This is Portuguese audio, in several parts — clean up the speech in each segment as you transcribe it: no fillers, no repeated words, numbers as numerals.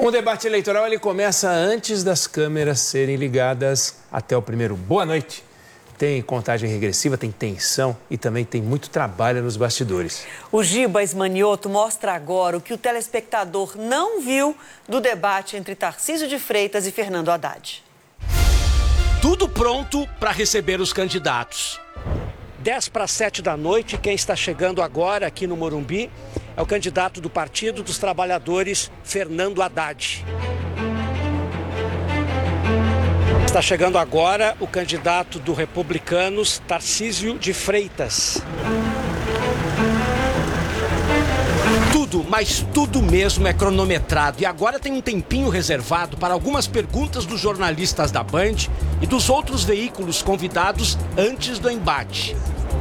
Um debate eleitoral, ele começa antes das câmeras serem ligadas até o primeiro Boa Noite. Tem contagem regressiva, tem tensão e também tem muito trabalho nos bastidores. O Giba Ismanioto mostra agora o que o telespectador não viu do debate entre Tarcísio de Freitas e Fernando Haddad. Tudo pronto para receber os candidatos. 6:50 da noite, quem está chegando agora aqui no Morumbi é o candidato do Partido dos Trabalhadores, Fernando Haddad. Está chegando agora o candidato do Republicanos, Tarcísio de Freitas. Tudo, mas tudo mesmo é cronometrado. E agora tem um tempinho reservado para algumas perguntas dos jornalistas da Band e dos outros veículos convidados antes do embate.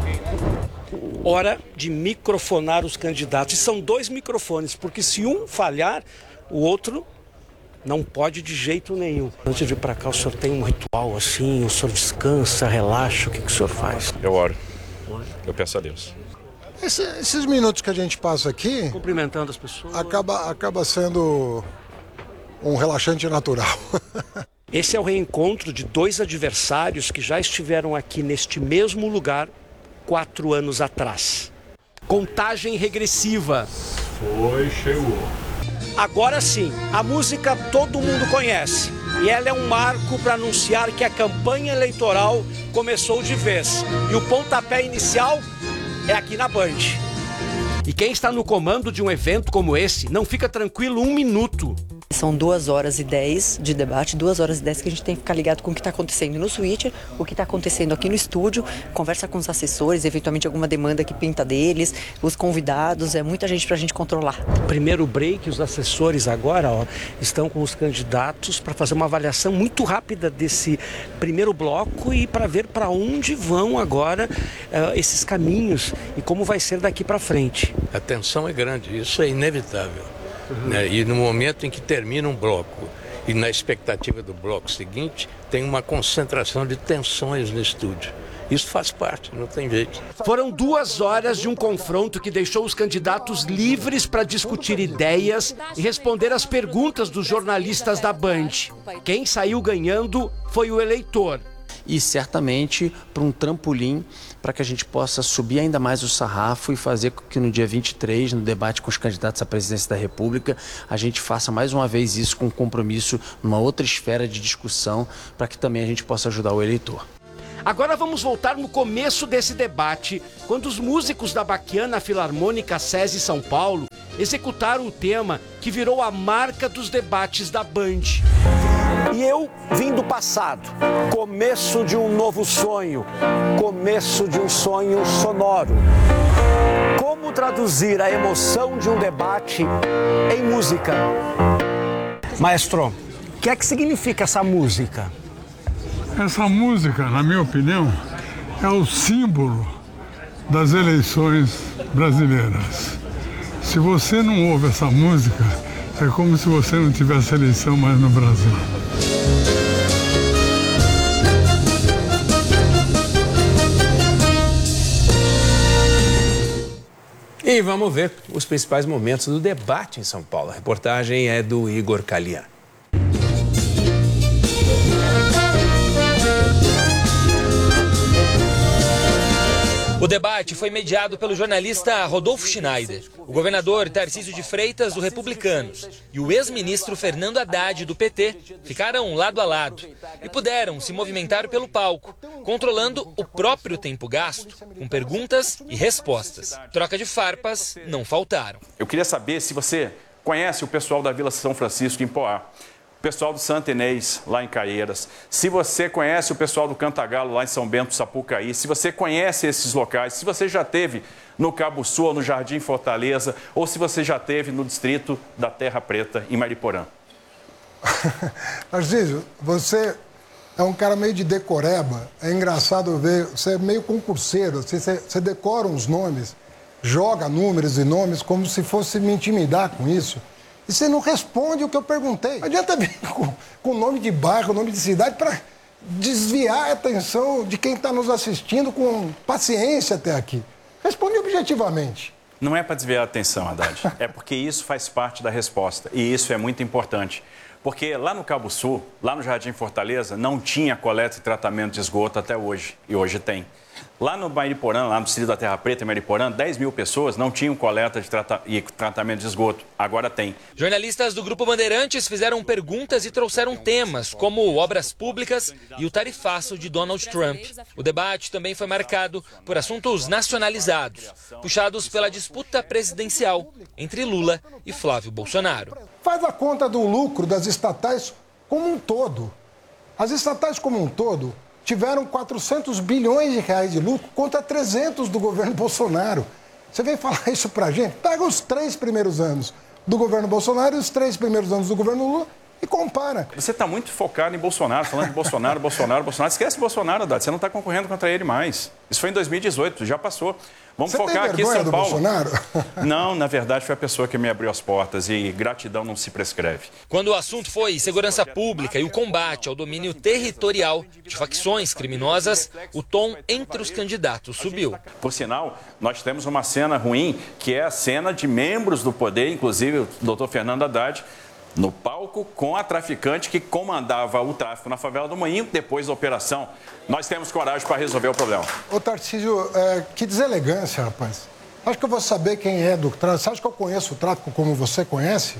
Hora de microfonar os candidatos. E são 2 microfones, porque se um falhar, o outro não pode de jeito nenhum. Antes de vir para cá, o senhor tem um ritual assim? O senhor descansa, relaxa? O que o senhor faz? Eu oro. Eu peço a Deus. Esses minutos que a gente passa aqui... Cumprimentando as pessoas. Acaba sendo um relaxante natural. Esse é o reencontro de 2 adversários que já estiveram aqui neste mesmo lugar 4 anos atrás. Contagem regressiva. Chegou. Agora sim, a música todo mundo conhece. E ela é um marco para anunciar que a campanha eleitoral começou de vez. E o pontapé inicial é aqui na Band. E quem está no comando de um evento como esse não fica tranquilo um minuto. São 2h10 de debate, 2h10 que a gente tem que ficar ligado com o que está acontecendo no Switch, o que está acontecendo aqui no estúdio, conversa com os assessores, eventualmente alguma demanda que pinta deles, os convidados, é muita gente para a gente controlar. Primeiro break, os assessores agora estão com os candidatos para fazer uma avaliação muito rápida desse primeiro bloco e para ver para onde vão agora esses caminhos e como vai ser daqui para frente. A tensão é grande, isso é inevitável. Né? E no momento em que termina um bloco e na expectativa do bloco seguinte, tem uma concentração de tensões no estúdio. Isso faz parte, não tem jeito. Foram 2 horas de um confronto que deixou os candidatos livres para discutir ideias e responder às perguntas dos jornalistas da Band. Quem saiu ganhando foi o eleitor. E certamente para um trampolim para que a gente possa subir ainda mais o sarrafo e fazer com que no dia 23, no debate com os candidatos à presidência da República, a gente faça mais uma vez isso com um compromisso numa outra esfera de discussão para que também a gente possa ajudar o eleitor. Agora vamos voltar no começo desse debate, quando os músicos da Baquiana Filarmônica SESI São Paulo executaram o tema que virou a marca dos debates da Band. E eu vim do passado, começo de um novo sonho, começo de um sonho sonoro. Como traduzir a emoção de um debate em música? Maestro, o que é que significa essa música? Essa música, na minha opinião, é o símbolo das eleições brasileiras. Se você não ouve essa música, é como se você não tivesse eleição mais no Brasil. E vamos ver os principais momentos do debate em São Paulo. A reportagem é do Igor Calian. O debate foi mediado pelo jornalista Rodolfo Schneider. O governador Tarcísio de Freitas, do Republicanos, e o ex-ministro Fernando Haddad, do PT, ficaram lado a lado e puderam se movimentar pelo palco, controlando o próprio tempo gasto, com perguntas e respostas. Troca de farpas não faltaram. Eu queria saber se você conhece o pessoal da Vila São Francisco em Poá, o pessoal do Santo Inês, lá em Caieiras, se você conhece o pessoal do Cantagalo, lá em São Bento, Sapucaí, se você conhece esses locais, se você já esteve no Cabo Sul, no Jardim Fortaleza, ou se você já esteve no distrito da Terra Preta, em Mariporã. Tarcísio, você é um cara meio de decoreba, é engraçado ver, você é meio concurseiro, você decora uns nomes, joga números e nomes como se fosse me intimidar com isso. E você não responde o que eu perguntei. Não adianta vir com nome de bairro, nome de cidade, para desviar a atenção de quem está nos assistindo com paciência até aqui. Responde objetivamente. Não é para desviar a atenção, Haddad. É porque isso faz parte da resposta. E isso é muito importante. Porque lá no Cabo Sul, lá no Jardim Fortaleza, não tinha coleta e tratamento de esgoto até hoje. E hoje tem. Lá no Mariporã, lá no Distrito da Terra Preta, em Mariporã, 10 mil pessoas não tinham coleta e tratamento de esgoto. Agora tem. Jornalistas do Grupo Bandeirantes fizeram perguntas e trouxeram temas, como obras públicas e o tarifaço de Donald Trump. O debate também foi marcado por assuntos nacionalizados, puxados pela disputa presidencial entre Lula e Flávio Bolsonaro. Faz a conta do lucro das estatais como um todo. As estatais como um todo tiveram 400 bilhões de reais de lucro contra 300 do governo Bolsonaro. Você vem falar isso pra gente? Pega os 3 primeiros anos do governo Bolsonaro e os 3 primeiros anos do governo Lula e compara. Você está muito focado em Bolsonaro, falando de Bolsonaro, Bolsonaro. Esquece Bolsonaro, Haddad. Você não está concorrendo contra ele mais. Isso foi em 2018, já passou. Vamos focar aqui em São Paulo. Bolsonaro? Não, na verdade foi a pessoa que me abriu as portas e gratidão não se prescreve. Quando o assunto foi segurança pública e o combate ao domínio territorial de facções criminosas, o tom entre os candidatos subiu. Por sinal, nós temos uma cena ruim, que é a cena de membros do poder, inclusive o doutor Fernando Haddad, no palco com a traficante que comandava o tráfico na favela do Moinho depois da operação. Nós temos coragem para resolver o problema. Ô Tarcísio, que deselegância, rapaz. Acho que eu vou saber quem é do tráfico. Você acha que eu conheço o tráfico como você conhece?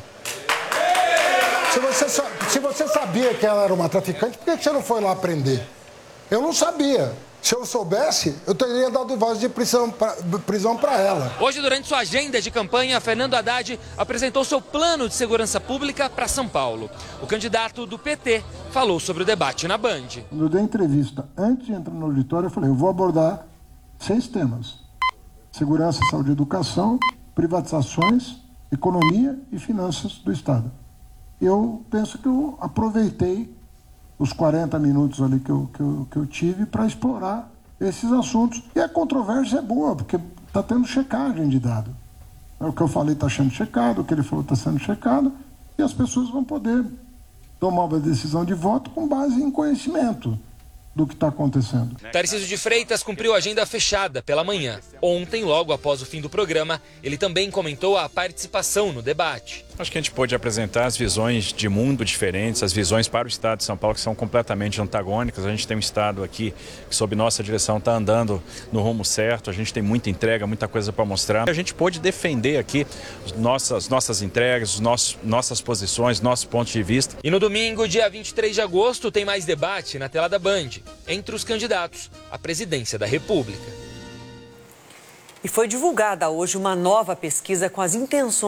Se você sabia que ela era uma traficante, por que você não foi lá prender? Eu não sabia. Se eu soubesse, eu teria dado voz de prisão para ela. Hoje, durante sua agenda de campanha, Fernando Haddad apresentou seu plano de segurança pública para São Paulo. O candidato do PT falou sobre o debate na Band. Quando eu dei entrevista, antes de entrar no auditório, eu falei, eu vou abordar 6 temas. Segurança, saúde e educação, privatizações, economia e finanças do Estado. Eu penso que eu aproveitei os 40 minutos ali que eu tive para explorar esses assuntos. E a controvérsia é boa, porque está tendo checagem de dado. O que eu falei está sendo checado, o que ele falou está sendo checado, e as pessoas vão poder tomar uma decisão de voto com base em conhecimento do que está acontecendo. Tarcísio de Freitas cumpriu a agenda fechada pela manhã. Ontem, logo após o fim do programa, ele também comentou a participação no debate. Acho que a gente pôde apresentar as visões de mundo diferentes, as visões para o Estado de São Paulo que são completamente antagônicas. A gente tem um Estado aqui que, sob nossa direção, está andando no rumo certo. A gente tem muita entrega, muita coisa para mostrar. A gente pôde defender aqui nossas entregas, nossas posições, nossos pontos de vista. E no domingo, dia 23 de agosto, tem mais debate na tela da Band, entre os candidatos à presidência da República. E foi divulgada hoje uma nova pesquisa com as intenções